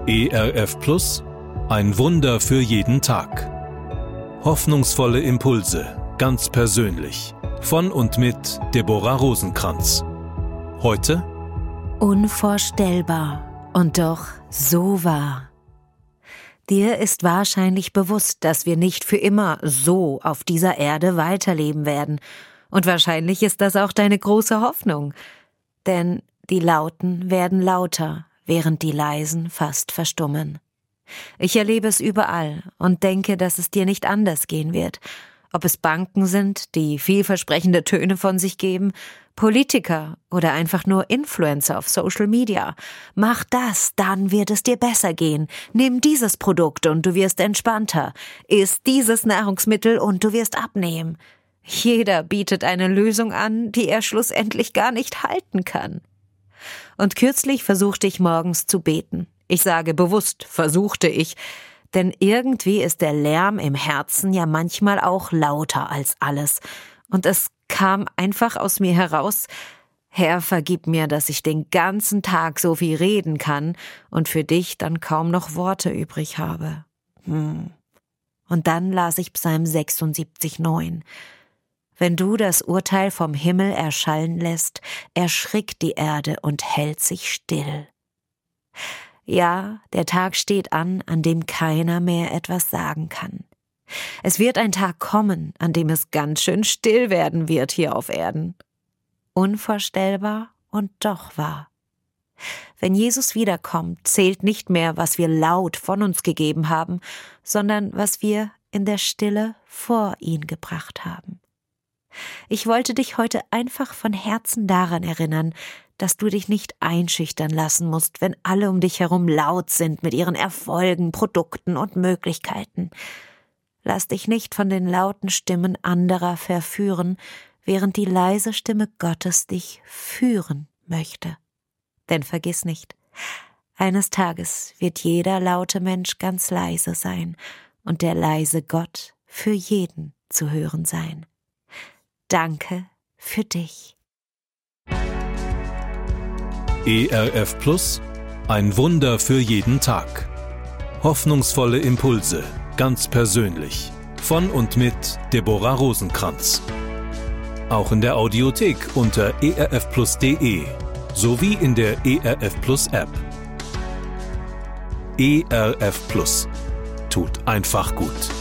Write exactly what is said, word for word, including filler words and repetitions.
E R F Plus, ein Wunder für jeden Tag. Hoffnungsvolle Impulse, ganz persönlich. Von und mit Deborah Rosenkranz. Heute? Unvorstellbar und doch so wahr. Dir ist wahrscheinlich bewusst, dass wir nicht für immer so auf dieser Erde weiterleben werden. Und wahrscheinlich ist das auch deine große Hoffnung. Denn die Lauten werden lauter, während die Leisen fast verstummen. Ich erlebe es überall und denke, dass es dir nicht anders gehen wird. Ob es Banken sind, die vielversprechende Töne von sich geben, Politiker oder einfach nur Influencer auf Social Media. Mach das, dann wird es dir besser gehen. Nimm dieses Produkt und du wirst entspannter. Iss dieses Nahrungsmittel und du wirst abnehmen. Jeder bietet eine Lösung an, die er schlussendlich gar nicht halten kann. Und kürzlich versuchte ich morgens zu beten. Ich sage bewusst, versuchte ich, denn irgendwie ist der Lärm im Herzen ja manchmal auch lauter als alles. Und es kam einfach aus mir heraus: Herr, vergib mir, dass ich den ganzen Tag so viel reden kann und für dich dann kaum noch Worte übrig habe. Hm. Und dann las ich Psalm sechsundsiebzig, neun. Wenn du das Urteil vom Himmel erschallen lässt, erschrickt die Erde und hält sich still. Ja, der Tag steht an, an dem keiner mehr etwas sagen kann. Es wird ein Tag kommen, an dem es ganz schön still werden wird hier auf Erden. Unvorstellbar und doch wahr. Wenn Jesus wiederkommt, zählt nicht mehr, was wir laut von uns gegeben haben, sondern was wir in der Stille vor ihn gebracht haben. Ich wollte dich heute einfach von Herzen daran erinnern, dass du dich nicht einschüchtern lassen musst, wenn alle um dich herum laut sind mit ihren Erfolgen, Produkten und Möglichkeiten. Lass dich nicht von den lauten Stimmen anderer verführen, während die leise Stimme Gottes dich führen möchte. Denn vergiss nicht, eines Tages wird jeder laute Mensch ganz leise sein und der leise Gott für jeden zu hören sein. Danke für dich. E R F Plus, ein Wunder für jeden Tag. Hoffnungsvolle Impulse, ganz persönlich. Von und mit Deborah Rosenkranz. Auch in der Audiothek unter e r f plus punkt de sowie in der E R F Plus App. E R F Plus. Tut einfach gut.